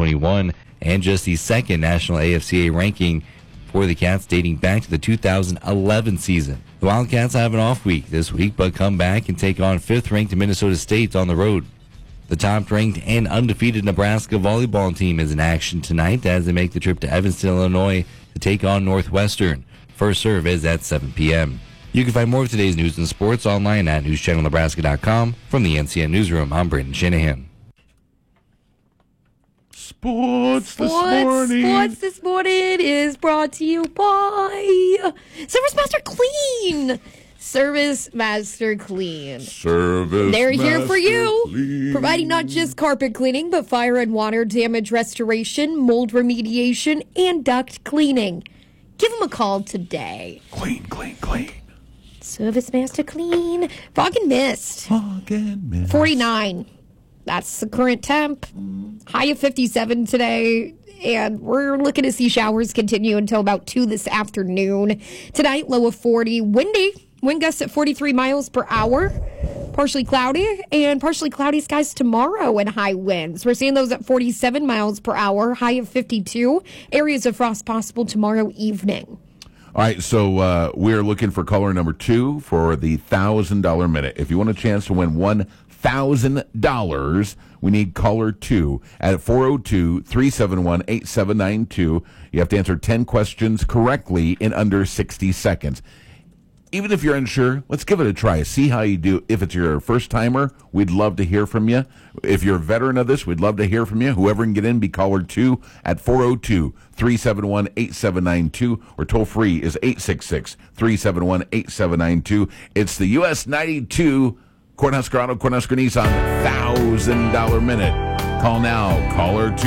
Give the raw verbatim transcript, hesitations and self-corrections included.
twenty-one, and just the second national A F C A ranking for the Cats dating back to the two thousand eleven season. The Wildcats have an off week this week, but come back and take on fifth-ranked Minnesota State on the road. The top-ranked and undefeated Nebraska volleyball team is in action tonight as they make the trip to Evanston, Illinois to take on Northwestern. First serve is at seven p.m. You can find more of today's news and sports online at news channel nebraska dot com. From the N C N Newsroom, I'm Brandon Shanahan. Sports, Sports this morning. Sports this morning is brought to you by Service Master Clean. Service Master Clean. Service They're here for Master you, Clean. providing not just carpet cleaning, but fire and water damage restoration, mold remediation, and duct cleaning. Give them a call today. Clean, clean, clean. Service Master Clean. Fog and mist. Fog and mist. forty-nine. That's the current temp. High of fifty-seven today. And we're looking to see showers continue until about two this afternoon. Tonight, low of forty. Windy. Wind gusts at forty-three miles per hour. Partially cloudy. And partially cloudy skies tomorrow and high winds. We're seeing those at forty-seven miles per hour. High of fifty-two. Areas of frost possible tomorrow evening. All right, so uh, we're looking for caller number two for the one thousand dollars minute. If you want a chance to win one thousand dollars, we need caller two at four oh two, three seven one, eight seven nine two. You have to answer ten questions correctly in under sixty seconds. Even if you're unsure, let's give it a try. See how you do. If it's your first timer, we'd love to hear from you. If you're a veteran of this, we'd love to hear from you. Whoever can get in, be caller two at four oh two, three seven one, eight seven nine two, or toll free is eight six six, three seven one, eight seven nine two. It's the U S ninety-two Cornhusker Auto, Cornhusker Nissan one thousand dollars minute. Call now, caller two.